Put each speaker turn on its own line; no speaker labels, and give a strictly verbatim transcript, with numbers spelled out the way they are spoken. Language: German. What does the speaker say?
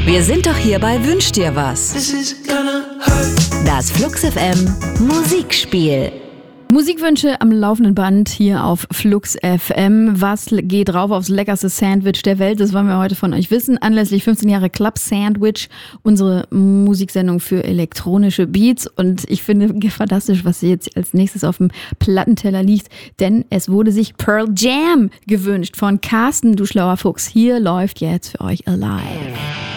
Wir sind doch hier bei Wünsch dir was. Das Flux F M Musikspiel.
Musikwünsche am laufenden Band hier auf Flux F M. Was geht drauf aufs leckerste Sandwich der Welt? Das wollen wir heute von euch wissen. Anlässlich fünfzehn Jahre Club Sandwich, unsere Musiksendung für elektronische Beats. Und ich finde fantastisch, was jetzt als nächstes auf dem Plattenteller liegt. Denn es wurde sich Pearl Jam gewünscht von Carsten, du schlauer Fuchs. Hier läuft jetzt für euch Alive.